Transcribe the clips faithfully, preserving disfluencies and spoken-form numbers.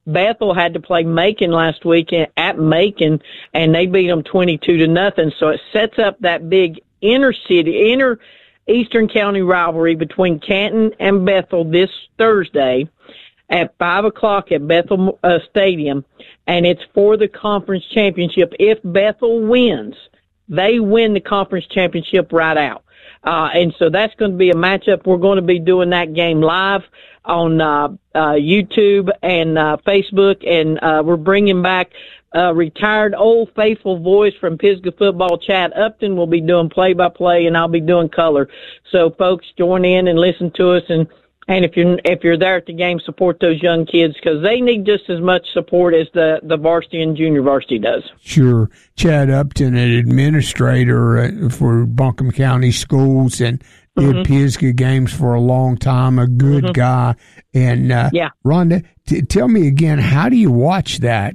Bethel had to play Macon last week at Macon, and they beat them twenty-two to nothing. So it sets up that big inner city, inner Eastern County rivalry between Canton and Bethel this Thursday at five o'clock at Bethel uh, Stadium, and it's for the conference championship. If Bethel wins, they win the conference championship right out. Uh, and so that's going to be a matchup. We're going to be doing that game live on uh, uh, YouTube and uh, Facebook, and uh, we're bringing back uh, retired old faithful voice from Pisgah football, Chad Upton, will be doing play-by-play, and I'll be doing color. So, folks, join in and listen to us, and And if you're if you're there at the game, support those young kids because they need just as much support as the, the varsity and junior varsity does. Sure. Chad Upton, an administrator for Buncombe County Schools and did mm-hmm. Pisgah games for a long time, a good mm-hmm. guy. And, uh, yeah. Rhonda, t- tell me again, how do you watch that?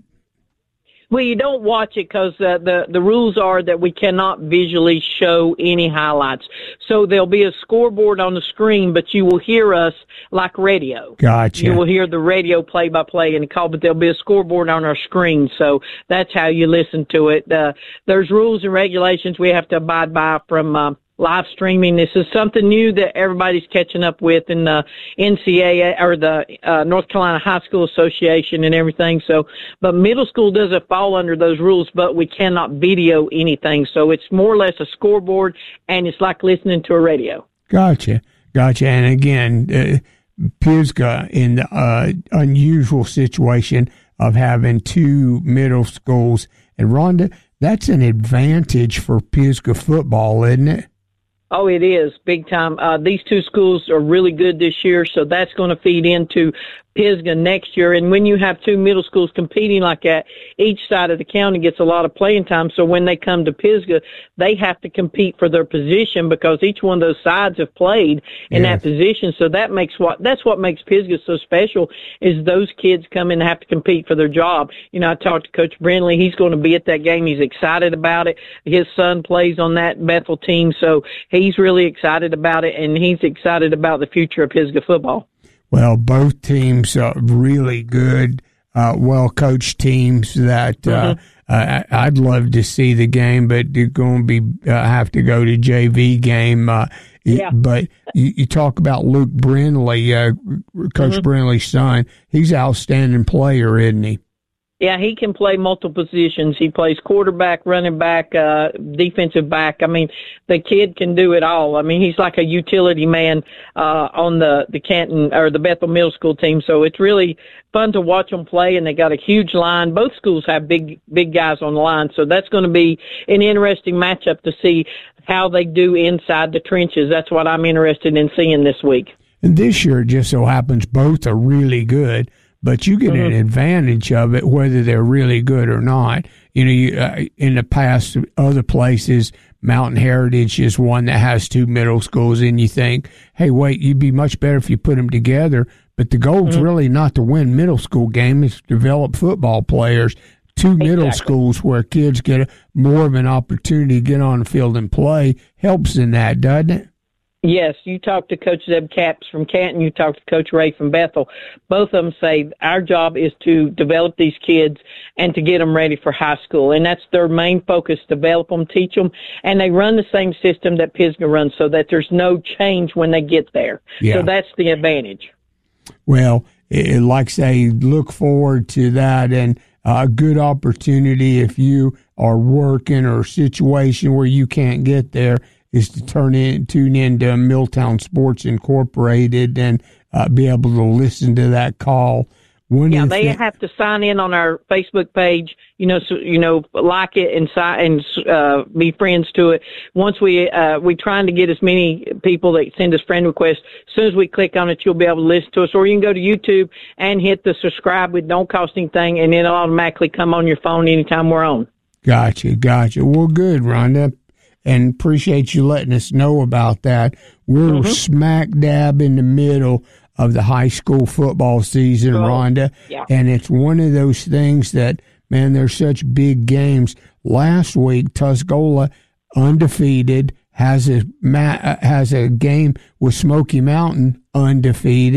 Well, you don't watch it because uh, the the rules are that we cannot visually show any highlights. So there'll be a scoreboard on the screen, but you will hear us like radio. Gotcha. You will hear the radio play-by-play and the call, but there'll be a scoreboard on our screen. So that's how you listen to it. Uh, there's rules and regulations we have to abide by from uh, live streaming. This is something new that everybody's catching up with in the N C A A or the uh, North Carolina High School Association and everything. So, but middle school doesn't fall under those rules, but we cannot video anything. So it's more or less a scoreboard, and it's like listening to a radio. Gotcha. Gotcha. And again, uh, Pisgah in the uh, unusual situation of having two middle schools. And Rhonda, that's an advantage for Pisgah football, isn't it? Oh, it is big time. Uh, these two schools are really good this year, so that's going to feed into Pisgah next year. And when you have two middle schools competing like that, each side of the county gets a lot of playing time. So when they come to Pisgah, they have to compete for their position because each one of those sides have played in yes. that position. So that makes what that's what makes Pisgah so special is those kids come in and have to compete for their job. You know, I talked to Coach Brindley. He's going to be at that game. He's excited about it. His son plays on that Bethel team, so he's really excited about it, and he's excited about the future of Pisgah football. Well, both teams are really good, uh, well-coached teams that mm-hmm. uh, uh, I'd love to see the game, but you're going to be uh, have to go to J V game. Uh, yeah. But you, you talk about Luke Brindley, uh, Coach mm-hmm. Brindley's son. He's an outstanding player, isn't he? Yeah, he can play multiple positions. He plays quarterback, running back, uh, defensive back. I mean, the kid can do it all. I mean, he's like a utility man, uh, on the, the Canton or the Bethel Middle School team. So it's really fun to watch them play, and they got a huge line. Both schools have big, big guys on the line. So that's going to be an interesting matchup to see how they do inside the trenches. That's what I'm interested in seeing this week. And this year, it just so happens both are really good. But you get mm-hmm. an advantage of it, whether they're really good or not. You know, you, uh, in the past, other places, Mountain Heritage is one that has two middle schools, and you think, hey, wait, you'd be much better if you put them together. But the goal's mm-hmm. really not to win middle school game; it's to develop football players. Two middle exactly. schools where kids get a, more of an opportunity to get on the field and play helps in that, doesn't it? Yes, you talk to Coach Zeb Capps from Canton, you talk to Coach Ray from Bethel. Both of them say our job is to develop these kids and to get them ready for high school. And that's their main focus, develop them, teach them. And they run the same system that Pisgah runs so that there's no change when they get there. Yeah. So that's the advantage. Well, it, like I say, look forward to that and a good opportunity if you are working or a situation where you can't get there is to turn in, tune into Milltown Sports Incorporated and uh, be able to listen to that call. One yeah, they th- have to sign in on our Facebook page, you know, so, you know, like it and si- and uh, be friends to it. Once we uh, we trying to get as many people that send us friend requests. As soon as we click on it, you'll be able to listen to us, or you can go to YouTube and hit the subscribe with don't cost anything, and it'll automatically come on your phone anytime we're on. Gotcha, gotcha. Well, good, Rhonda. And appreciate you letting us know about that. We're mm-hmm. smack dab in the middle of the high school football season, oh, Rhonda. Yeah. And it's one of those things that, man, there's such big games. Last week, Tuscola, undefeated, has a has a game with Smoky Mountain, undefeated.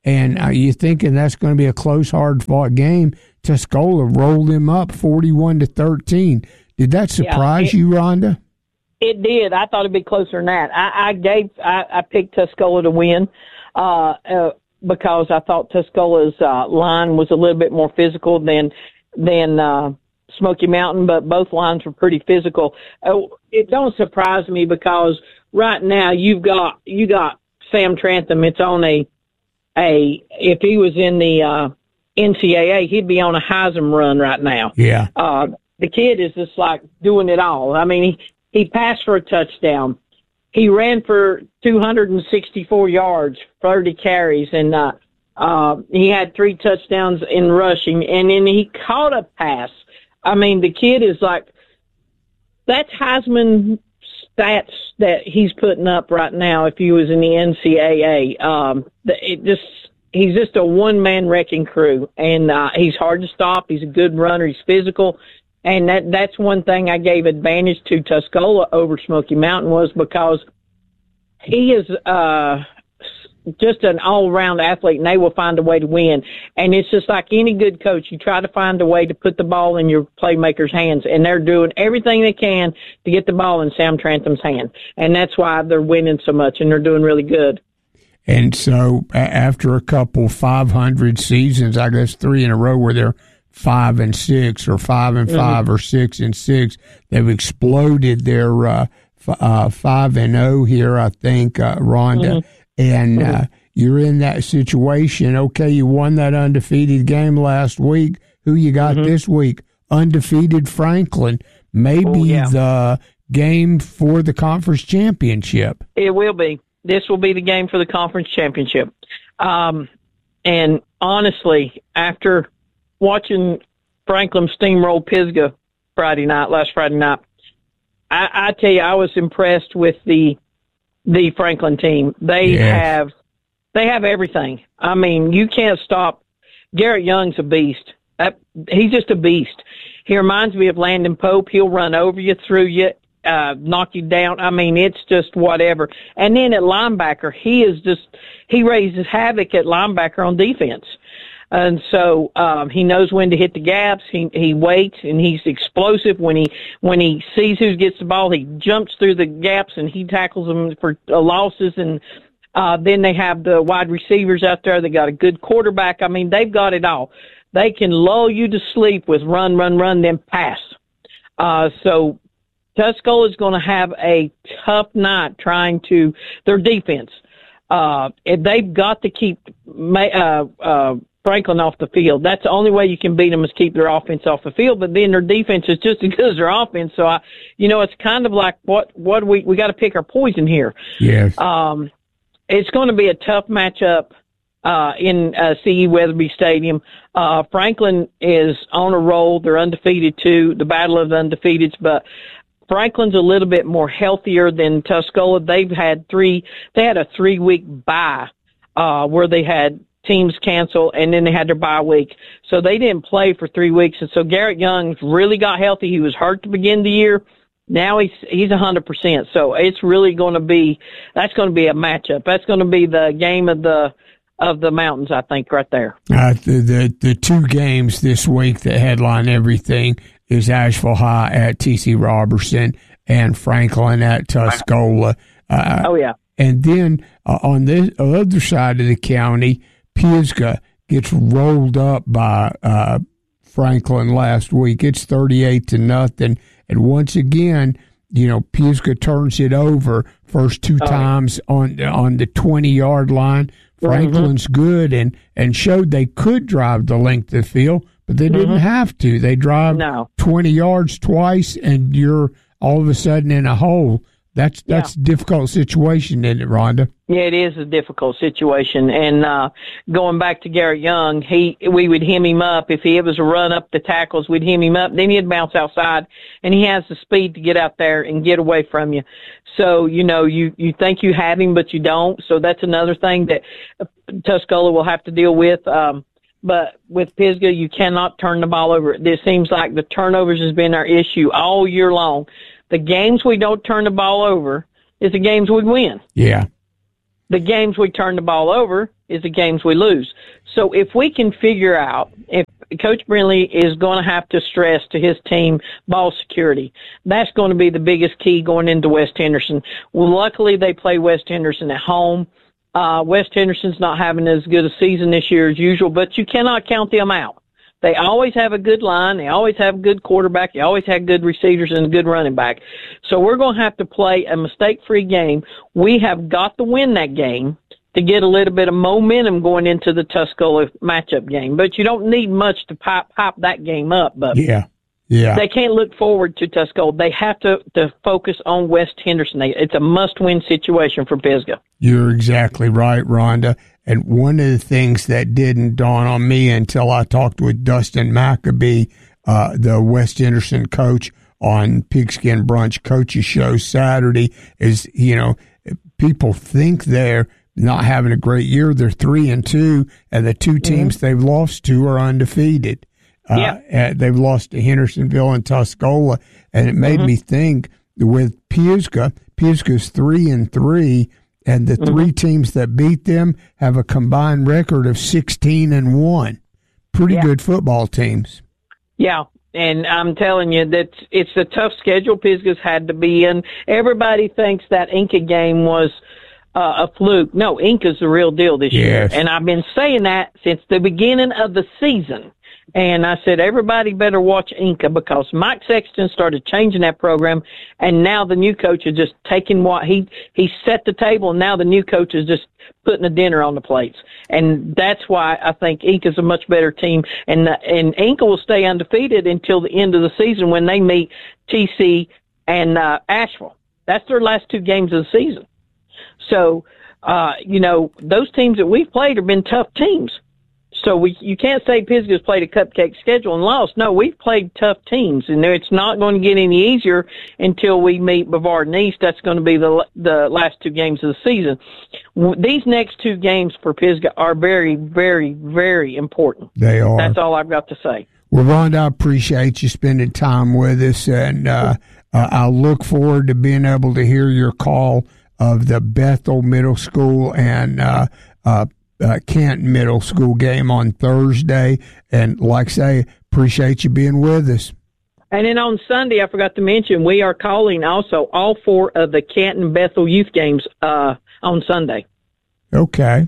and uh, you're thinking that's going to be a close, hard-fought game. Tuscola rolled them up forty-one to thirteen. Did that surprise yeah, it, you, Rhonda? It did. I thought it'd be closer than that. I, I gave, I, I picked Tuscola to win uh, uh, because I thought Tuscola's uh, line was a little bit more physical than than uh, Smoky Mountain, but both lines were pretty physical. Uh, it don't surprise me because right now you've got you got Sam Trantham. It's on a a if he was in the uh, N C double A, he'd be on a Heisman run right now. Yeah. Uh, the kid is just like doing it all. I mean, he, he passed for a touchdown. He ran for two hundred sixty-four yards, thirty carries, and uh, uh, he had three touchdowns in rushing, and then he caught a pass. I mean, the kid is like, that's Heisman stats that he's putting up right now if he was in the N C double A. Um, it just, he's just a one-man wrecking crew, and uh, he's hard to stop. He's a good runner. He's physical. And that that's one thing I gave advantage to Tuscola over Smoky Mountain was because he is uh, just an all-around athlete, and they will find a way to win. And it's just like any good coach. You try to find a way to put the ball in your playmakers' hands, and they're doing everything they can to get the ball in Sam Trantham's hand. And that's why they're winning so much, and they're doing really good. And so after a couple five hundred seasons, I guess three in a row where they're five and six or five and five mm-hmm. or six and six, they've exploded their uh, f- uh, five and oh here, I think, uh, Rhonda. Mm-hmm. And mm-hmm. uh, you're in that situation. Okay, you won that undefeated game last week. Who you got mm-hmm. this week? Undefeated Franklin. Maybe oh, yeah. the game for the conference championship. It will be. This will be the game for the conference championship. Um, and honestly, after watching Franklin steamroll Pisgah Friday night, last Friday night, I, I tell you, I was impressed with the the Franklin team. They yes. have they have everything. I mean, you can't stop. Garrett Young's a beast. That, he's just a beast. He reminds me of Landon Pope. He'll run over you, through you, uh, knock you down. I mean, it's just whatever. And then at linebacker, he is just he raises havoc at linebacker on defense. And so um, he knows when to hit the gaps. He he waits, and he's explosive. When he when he sees who gets the ball, he jumps through the gaps and he tackles them for uh, losses. And uh, then they have the wide receivers out there. They got a good quarterback. I mean, they've got it all. They can lull you to sleep with run, run, run, then pass. Uh, so Tuscola is going to have a tough night trying to their defense. Uh, they've got to keep uh, uh, Franklin off the field. That's the only way you can beat them is keep their offense off the field. But then their defense is just as good as their offense. So I, you know, it's kind of like what what we we got to pick our poison here. Yes. Um, it's going to be a tough matchup uh, in uh, C E Weatherby Stadium. Uh, Franklin is on a roll. They're undefeated too. The battle of the undefeateds, but Franklin's a little bit more healthier than Tuscola. They've had three. They had a three week bye uh, where they had teams cancel, and then they had their bye week. So they didn't play for three weeks. And so Garrett Young really got healthy. He was hurt to begin the year. Now he's he's one hundred percent. So it's really going to be, that's going to be a matchup. That's going to be the game of the of the mountains, I think, right there. Uh, the, the, the two games this week that headline everything is Asheville High at T C Robertson and Franklin at Tuscola. Uh, oh, yeah. And then uh, on the other side of the county, Pisgah gets rolled up by uh, Franklin last week. It's thirty-eight to nothing. And once again, you know, Pisgah turns it over first two oh. times on on the twenty-yard line. Franklin's mm-hmm. good and, and showed they could drive the length of the field, but they mm-hmm. didn't have to. They drive no. twenty yards twice, and you're all of a sudden in a hole. That's that's yeah. a difficult situation, isn't it, Rhonda? Yeah, it is a difficult situation. And uh, going back to Garrett Young, he we would hem him up. If he was a run up the tackles, we'd hem him up. Then he'd bounce outside, and he has the speed to get out there and get away from you. So, you know, you, you think you have him, but you don't. So that's another thing that Tuscola will have to deal with. Um, but with Pisgah, you cannot turn the ball over. It seems like the turnovers has been our issue all year long. The games we don't turn the ball over is the games we win. Yeah. the games we turn the ball over is the games we lose. So if we can figure out, if Coach Brindley is going to have to stress to his team ball security, that's going to be the biggest key going into West Henderson. Well, luckily they play West Henderson at home. Uh, West Henderson's not having as good a season this year as usual, but you cannot count them out. They always have a good line. They always have a good quarterback. They always have good receivers and a good running back. So we're going to have to play a mistake-free game. We have got to win that game to get a little bit of momentum going into the Tuscola matchup game. But you don't need much to pop, pop that game up. But yeah, yeah. They can't look forward to Tuscola. They have to, to focus on West Henderson. It's a must-win situation for Pisgah. You're exactly right, Rhonda. And one of the things that didn't dawn on me until I talked with Dustin Maccabee, uh, the West Henderson coach, on Pigskin Brunch Coaches Show Saturday, is, you know, people think they're not having a great year. They're three and two, and the two teams mm-hmm. they've lost to are undefeated. Uh, yeah. They've lost to Hendersonville and Tuscola, and it made mm-hmm. me think with Pisgah, Pisgah's three and three. And the three mm-hmm. teams that beat them have a combined record of sixteen and one. Pretty yeah. good football teams. Yeah, and I'm telling you that it's a tough schedule Pisgah's had to be in. Everybody thinks that Inca game was uh, a fluke. No, Inca's the real deal this yes. year. And I've been saying that since the beginning of the season. And I said, everybody better watch Inca, because Mike Sexton started changing that program, and now the new coach is just taking what he, he set the table, and now the new coach is just putting the dinner on the plates. And that's why I think Inca's a much better team, and, and Inca will stay undefeated until the end of the season when they meet T C and uh, Asheville. That's their last two games of the season. So, uh, you know, those teams that we've played have been tough teams. So we, you can't say Pisgah's played a cupcake schedule and lost. No, we've played tough teams, and it's not going to get any easier until we meet Brevard and East. That's going to be the the last two games of the season. These next two games for Pisgah are very, very, very important. They are. That's all I've got to say. Well, Rhonda, I appreciate you spending time with us, and uh, uh, I look forward to being able to hear your call of the Bethel Middle School and uh, uh Uh, Canton Middle School game on Thursday. And like I say, appreciate you being with us. And then on Sunday, I forgot to mention, we are calling also all four of the Canton Bethel youth games uh, on Sunday. Okay.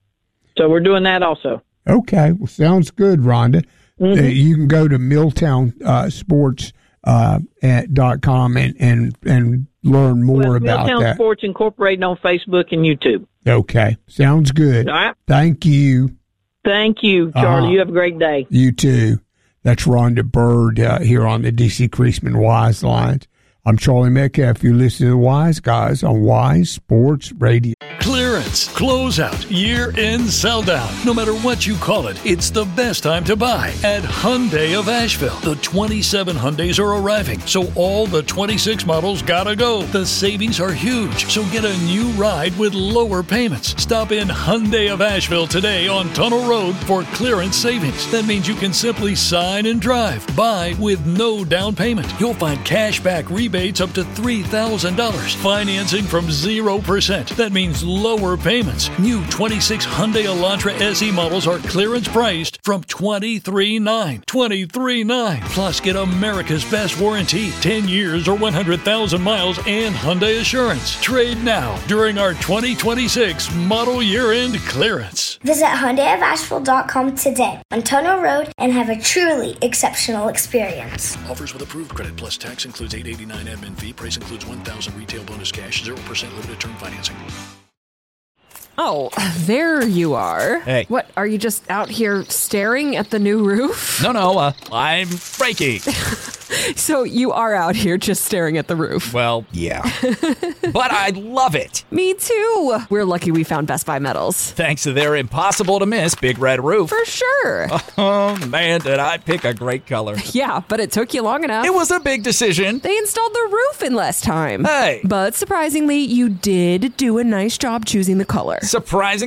So we're doing that also. Okay. Well, sounds good, Rhonda. Mm-hmm. Uh, you can go to Milltown uh, Sports uh, at dot com and, and, and learn more well, about Milltown that. Sports Incorporated on Facebook and YouTube. Okay. Sounds good. All right. Thank you. Thank you, Charlie. Uh, you have a great day. You too. That's Rhonda Bird uh, here on the D C Creasman Wise Lines. I'm Charlie Metcalf. You listen to the Wise Guys on Wise Sports Radio. Clearance, closeout, year-end sell-down. No matter what you call it, it's the best time to buy at Hyundai of Asheville. The twenty-seven Hyundais are arriving, so all the twenty-six models gotta go. The savings are huge, so get a new ride with lower payments. Stop in Hyundai of Asheville today on Tunnel Road for clearance savings. That means you can simply sign and drive. Buy with no down payment. You'll find cashback rebates up to three thousand dollars. Financing from zero percent. That means lower payments. New twenty-six Hyundai Elantra S E models are clearance priced from twenty-three thousand nine hundred dollars. twenty-three thousand nine hundred dollars. Plus, get America's best warranty. ten years or one hundred thousand miles and Hyundai Assurance. Trade now during our twenty twenty-six model year-end clearance. Visit Hyundai of Asheville dot com today on Tunnel Road and have a truly exceptional experience. Offers with approved credit plus tax includes eight eighty-nine admin fee. Price includes one thousand retail bonus cash, zero percent limited term financing. Oh, there you are. Hey. What, are you just out here staring at the new roof? No, no, uh, I'm braking. So you are out here just staring at the roof? Well, yeah. But I love it. Me too. We're lucky we found Best Buy Metals. Thanks to their impossible-to-miss Big Red Roof. For sure. Oh, man, did I pick a great color. Yeah, but it took you long enough. It was a big decision. They installed the roof in less time. Hey. But surprisingly, you did do a nice job choosing the color. Surprisingly?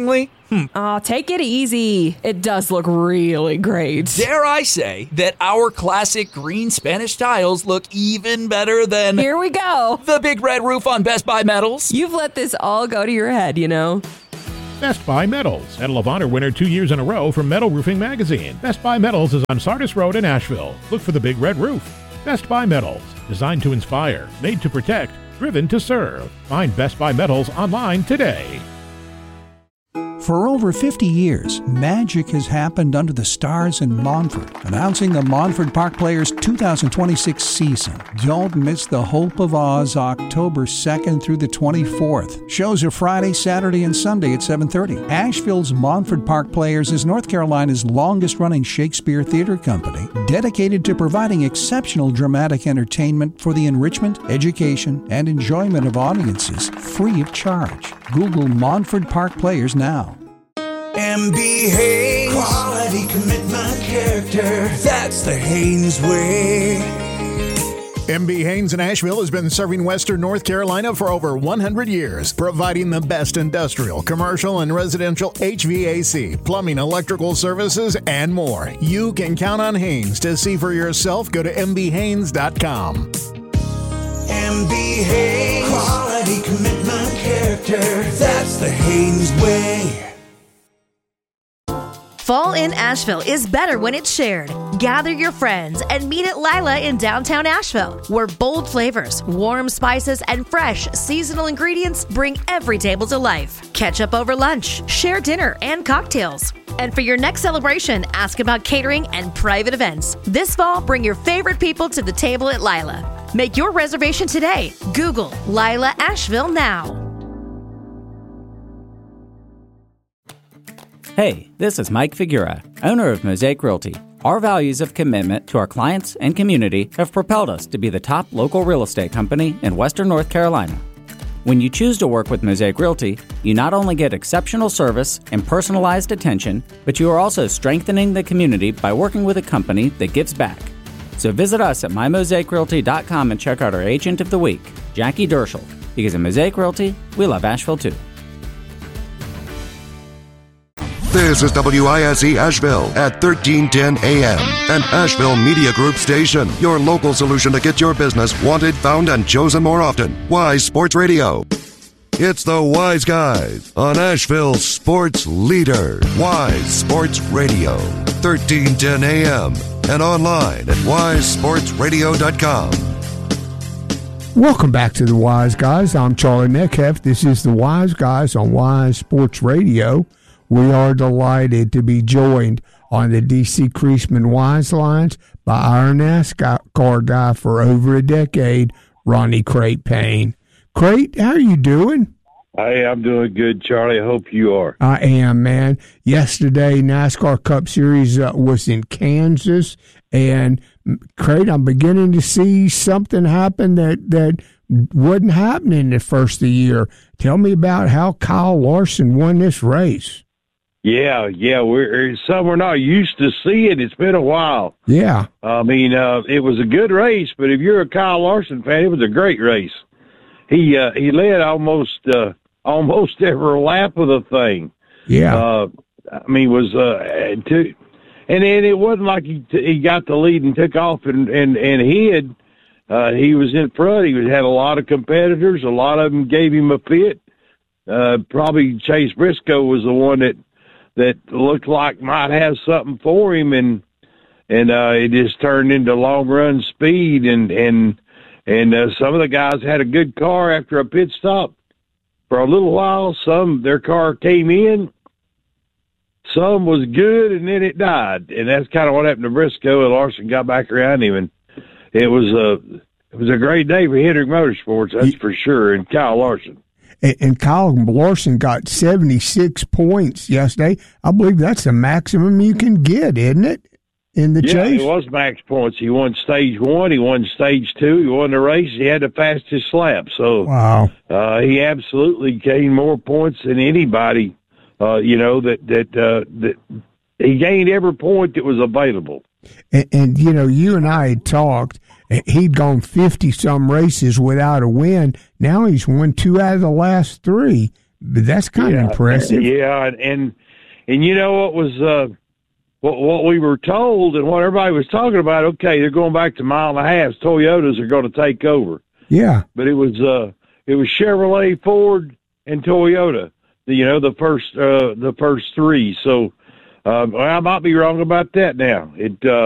Oh, take it easy. It does look really great. Dare I say that our classic green Spanish tiles look even better than... Here we go. The big red roof on Best Buy Metals. You've let this all go to your head, you know. Best Buy Metals, Medal of Honor winner two years in a row from Metal Roofing Magazine. Best Buy Metals is on Sardis Road in Asheville. Look for the big red roof. Best Buy Metals, designed to inspire, made to protect, driven to serve. Find Best Buy Metals online today. For over fifty years, magic has happened under the stars in Montford. Announcing the Montford Park Players two thousand twenty-six season. Don't miss the Hope of Oz October second through the twenty-fourth. Shows are Friday, Saturday, and Sunday at seven thirty. Asheville's Montford Park Players is North Carolina's longest-running Shakespeare theater company, dedicated to providing exceptional dramatic entertainment for the enrichment, education, and enjoyment of audiences free of charge. Google Montford Park Players now. M B Haynes. Quality, commitment, character. That's the Haynes way. M B Haynes in Asheville has been serving Western North Carolina for over one hundred years, providing the best industrial, commercial, and residential H V A C, plumbing, electrical services, and more. You can count on Haynes. To see for yourself, go to m b haynes dot com. M B Haynes. Quality, commitment, character. That's the Haynes way. Fall in Asheville is better when it's shared. Gather your friends and meet at Lila in downtown Asheville, where bold flavors, warm spices, and fresh seasonal ingredients bring every table to life. Catch up over lunch, share dinner and cocktails. And for your next celebration, ask about catering and private events. This fall, bring your favorite people to the table at Lila. Make your reservation today. Google Lila Asheville now. Hey, this is Mike Figura, owner of Mosaic Realty. Our values of commitment to our clients and community have propelled us to be the top local real estate company in Western North Carolina. When you choose to work with Mosaic Realty, you not only get exceptional service and personalized attention, but you are also strengthening the community by working with a company that gives back. So visit us at my mosaic realty dot com and check out our Agent of the Week, Jackie Derschel, because at Mosaic Realty, we love Asheville too. This is W I S E Asheville at thirteen ten A M, an Asheville Media Group station. Your local solution to get your business wanted, found, and chosen more often. Wise Sports Radio. It's the Wise Guys on Asheville's sports leader. Wise Sports Radio, thirteen ten A M, and online at wise sports radio dot com. Welcome back to the Wise Guys. I'm Charlie Metcalf. This is the Wise Guys on Wise Sports Radio. We are delighted to be joined on the D C Creasman Wise Lines by our NASCAR guy for over a decade, Ronnie Crate Payne. Crate, how are you doing? Hey, I'm doing good, Charlie. I hope you are. I am, man. Yesterday, NASCAR Cup Series uh, was in Kansas, and Crate, I'm beginning to see something happen that, that wasn't happening the first of the year. Tell me about how Kyle Larson won this race. Yeah, yeah, we're some we're not used to seeing. It's been a while. Yeah, I mean, uh, it was a good race, but if you're a Kyle Larson fan, it was a great race. He uh, he led almost uh, almost every lap of the thing. Yeah, uh, I mean, was uh, to, and and it wasn't like he he got the lead and took off and and and hid. Uh, he was in front. He was, had a lot of competitors. A lot of them gave him a fit. Uh, probably Chase Briscoe was the one that. that looked like might have something for him, and and uh, it just turned into long run speed, and and and uh, some of the guys had a good car after a pit stop for a little while. Some their car came in, some was good, and then it died, and that's kind of what happened to Briscoe. And Larson got back around him, and it was a it was a great day for Hendrick Motorsports, that's for sure, and Kyle Larson. And, and Kyle Larson got seventy-six points yesterday. I believe that's the maximum you can get, isn't it, in the yeah, chase? Yeah, it was max points. He won stage one. He won stage two. He won the race. He had the fastest lap. So wow. uh, he absolutely gained more points than anybody, uh, you know, that, that, uh, that he gained every point that was available. And, and, you know, you and I had talked. He'd gone fifty-some races without a win. Now he's won two out of the last three. But that's kind yeah, of impressive. Yeah, and, and and you know what was uh, what what we were told and what everybody was talking about. Okay, they're going back to mile and a half. Toyotas are going to take over. Yeah, but it was uh, it was Chevrolet, Ford, and Toyota. You know, the first uh, the first three. So uh, I might be wrong about that now. It. Uh,